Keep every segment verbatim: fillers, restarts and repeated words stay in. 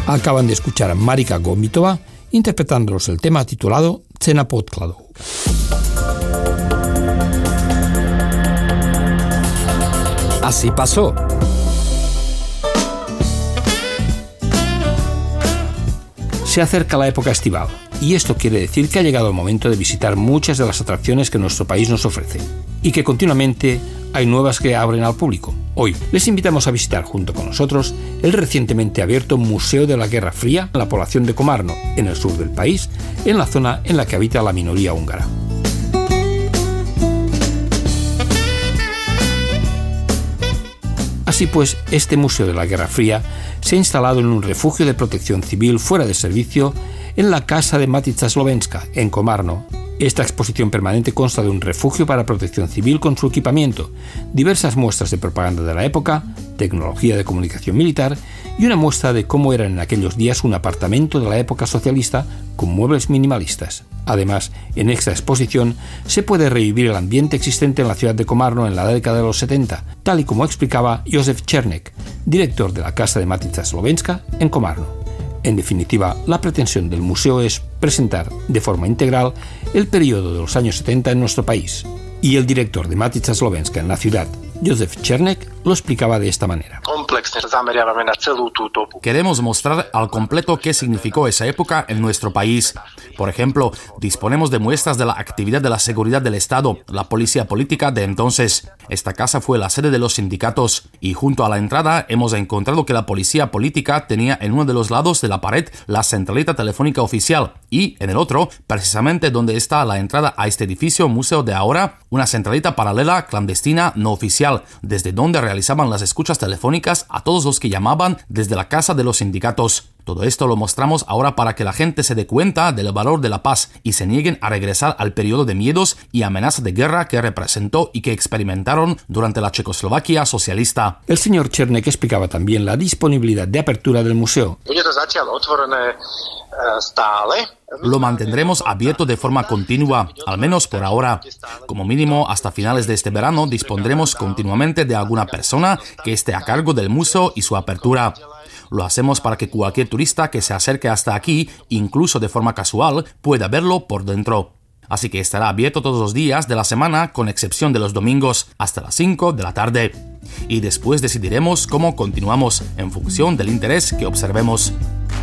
Acaban de escuchar a Marika Gomitova interpretándolos el tema titulado Cena podkladů. Así pasó. Se acerca la época estival y esto quiere decir que ha llegado el momento de visitar muchas de las atracciones que nuestro país nos ofrece y que continuamente hay nuevas que abren al público. Hoy les invitamos a visitar junto con nosotros el recientemente abierto Museo de la Guerra Fría en la población de Komárno, en el sur del país, en la zona en la que habita la minoría húngara. Así pues, este Museo de la Guerra Fría se ha instalado en un refugio de protección civil fuera de servicio en la casa de Matica Slovenska, en Komárno. Esta exposición permanente consta de un refugio para protección civil con su equipamiento, diversas muestras de propaganda de la época, tecnología de comunicación militar y una muestra de cómo era en aquellos días un apartamento de la época socialista con muebles minimalistas. Además, en esta exposición se puede revivir el ambiente existente en la ciudad de Komárno en la década de los setenta, tal y como explicaba Josef Černek, director de la Casa de Matica Slovenska en Komárno. En definitiva, la pretensión del museo es presentar de forma integral el periodo de los años setenta en nuestro país. Y el director de Matica Slovenska en la ciudad, Josef Černek, lo explicaba de esta manera. Queremos mostrar al completo qué significó esa época en nuestro país. Por ejemplo, disponemos de muestras de la actividad de la seguridad del Estado, la policía política de entonces. Esta casa fue la sede de los sindicatos y junto a la entrada hemos encontrado que la policía política tenía en uno de los lados de la pared la centralita telefónica oficial y en el otro, precisamente donde está la entrada a este edificio museo de ahora, una centralita paralela clandestina no oficial, desde donde realizaban las escuchas telefónicas a todos los que llamaban desde la casa de los sindicatos. Todo esto lo mostramos ahora para que la gente se dé cuenta del valor de la paz y se nieguen a regresar al periodo de miedos y amenaza de guerra que representó y que experimentaron durante la Checoslovaquia socialista. El señor Černek explicaba también la disponibilidad de apertura del museo. Lo mantendremos abierto de forma continua, al menos por ahora. Como mínimo, hasta finales de este verano dispondremos continuamente de alguna persona que esté a cargo del museo y su apertura. Lo hacemos para que cualquier turista que se acerque hasta aquí, incluso de forma casual, pueda verlo por dentro. Así que estará abierto todos los días de la semana, con excepción de los domingos, hasta las cinco de la tarde. Y después decidiremos cómo continuamos, en función del interés que observemos.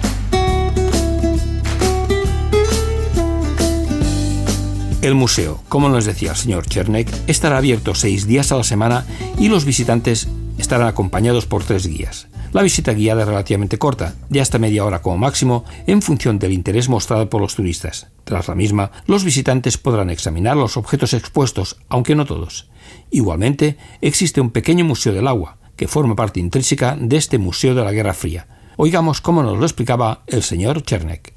El museo, como nos decía el señor Černek, estará abierto seis días a la semana y los visitantes estarán acompañados por tres guías. La visita guiada es relativamente corta, de hasta media hora como máximo, en función del interés mostrado por los turistas. Tras la misma, los visitantes podrán examinar los objetos expuestos, aunque no todos. Igualmente, existe un pequeño museo del agua, que forma parte intrínseca de este Museo de la Guerra Fría. Oigamos cómo nos lo explicaba el señor Černek.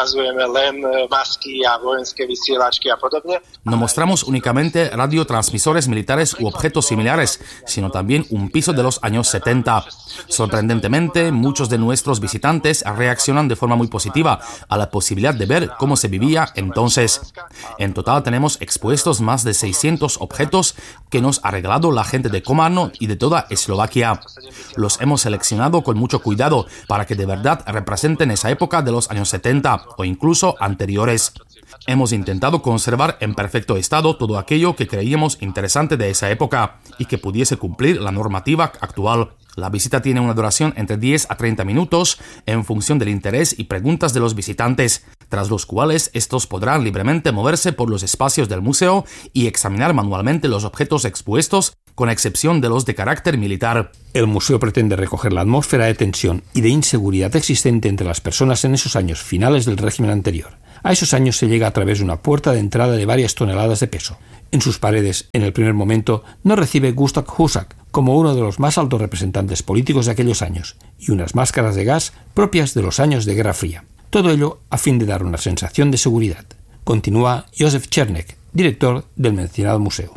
No mostramos únicamente radiotransmisores militares u objetos similares, sino también un piso de los años setenta. Sorprendentemente, muchos de nuestros visitantes reaccionan de forma muy positiva a la posibilidad de ver cómo se vivía entonces. En total tenemos expuestos más de seiscientos objetos que nos ha regalado la gente de Komárno y de toda Eslovaquia. Los hemos seleccionado con mucho cuidado para que de verdad representen esa época de los años setenta o incluso anteriores. Hemos intentado conservar en perfecto estado todo aquello que creíamos interesante de esa época y que pudiese cumplir la normativa actual. La visita tiene una duración entre diez a treinta minutos en función del interés y preguntas de los visitantes, tras los cuales estos podrán libremente moverse por los espacios del museo y examinar manualmente los objetos expuestos, con excepción de los de carácter militar. El museo pretende recoger la atmósfera de tensión y de inseguridad existente entre las personas en esos años finales del régimen anterior. A esos años se llega a través de una puerta de entrada de varias toneladas de peso. En sus paredes, en el primer momento, nos recibe Gustav Husak como uno de los más altos representantes políticos de aquellos años y unas máscaras de gas propias de los años de Guerra Fría. Todo ello a fin de dar una sensación de seguridad. Continúa Josef Černek, director del mencionado museo.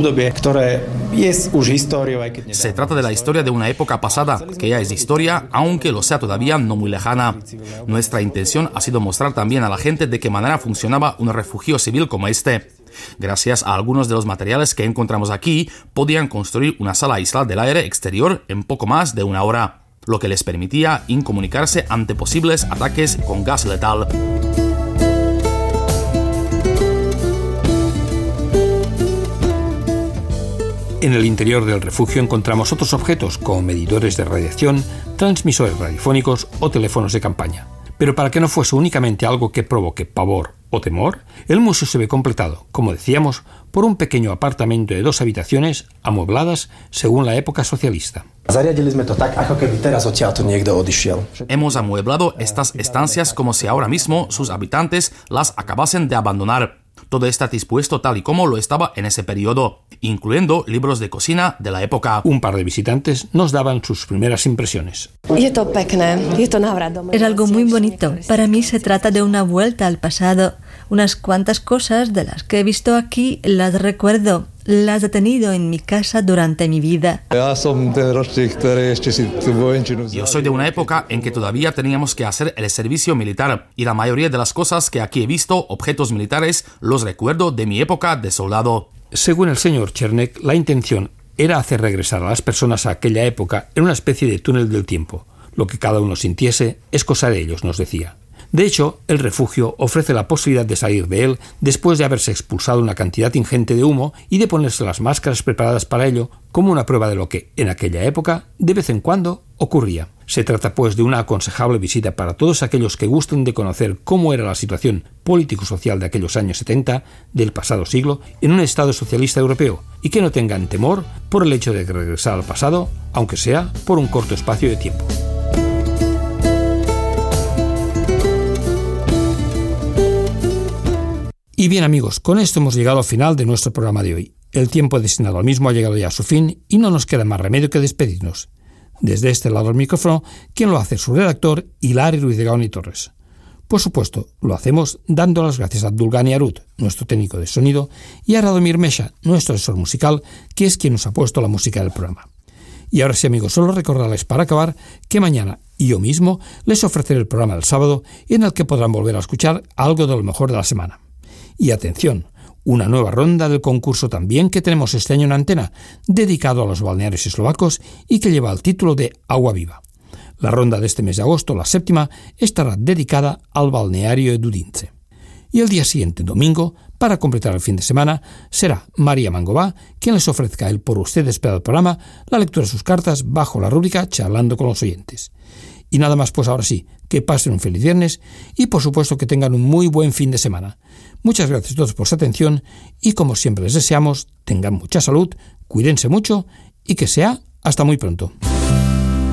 Se trata de la historia de una época pasada, que ya es historia, aunque lo sea todavía no muy lejana. Nuestra intención ha sido mostrar también a la gente de qué manera funcionaba un refugio civil como este. Gracias a algunos de los materiales que encontramos aquí, podían construir una sala aislada del aire exterior en poco más de una hora. lo que les permitía incomunicarse ante posibles ataques con gas letal. En el interior del refugio encontramos otros objetos como medidores de radiación, transmisores radiofónicos o teléfonos de campaña. Pero para que no fuese únicamente algo que provoque pavor o temor, el museo se ve completado, como decíamos, por un pequeño apartamento de dos habitaciones amuebladas según la época socialista. Hemos amueblado estas estancias como si ahora mismo sus habitantes las acabasen de abandonar. Todo está dispuesto tal y como lo estaba en ese periodo, incluyendo libros de cocina de la época. Un par de visitantes nos daban sus primeras impresiones. Es algo muy bonito. Para mí se trata de una vuelta al pasado. Unas cuantas cosas de las que he visto aquí las recuerdo. Las he tenido en mi casa durante mi vida. Yo soy de una época en que todavía teníamos que hacer el servicio militar y la mayoría de las cosas que aquí he visto, objetos militares, los recuerdo de mi época de soldado. Según el señor Chernek, la intención era hacer regresar a las personas a aquella época en una especie de túnel del tiempo. Lo que cada uno sintiese es cosa de ellos, nos decía. De hecho, el refugio ofrece la posibilidad de salir de él después de haberse expulsado una cantidad ingente de humo y de ponerse las máscaras preparadas para ello como una prueba de lo que, en aquella época, de vez en cuando ocurría. Se trata, pues, de una aconsejable visita para todos aquellos que gusten de conocer cómo era la situación político-social de aquellos años setenta del pasado siglo en un Estado socialista europeo y que no tengan temor por el hecho de regresar al pasado, aunque sea por un corto espacio de tiempo. Y bien amigos, con esto hemos llegado al final de nuestro programa de hoy. El tiempo destinado al mismo ha llegado ya a su fin y no nos queda más remedio que despedirnos. Desde este lado del micrófono, quien lo hace es su redactor, Hilari Ruiz de Gaón y Torres. Por supuesto, lo hacemos dando las gracias a Abdulgani Arut, nuestro técnico de sonido, y a Radomir Mesha, nuestro asesor musical, que es quien nos ha puesto la música del programa. Y ahora sí amigos, solo recordarles para acabar que mañana y yo mismo les ofreceré el programa del sábado en el que podrán volver a escuchar algo de lo mejor de la semana. Y atención, una nueva ronda del concurso también que tenemos este año en antena, dedicado a los balnearios eslovacos y que lleva el título de Agua Viva. La ronda de este mes de agosto, la séptima, estará dedicada al balneario de Dudince. Y el día siguiente, domingo, para completar el fin de semana, será María Mangová quien les ofrezca el por usted esperado programa, la lectura de sus cartas bajo la rúbrica Charlando con los oyentes. Y nada más, pues ahora sí, que pasen un feliz viernes y por supuesto que tengan un muy buen fin de semana. Muchas gracias a todos por su atención y como siempre les deseamos, tengan mucha salud, cuídense mucho y que sea hasta muy pronto.